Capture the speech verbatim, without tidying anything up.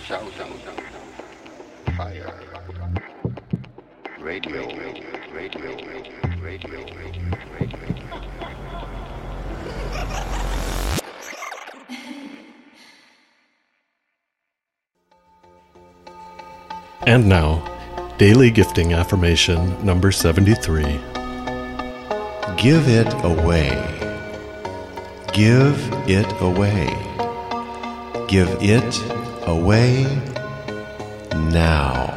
shouting fire. Radio, radio, radio, radio, radio, radio. And now, Daily Gifting Affirmation number seventy-three. Give it away. Give it away. Give it away now.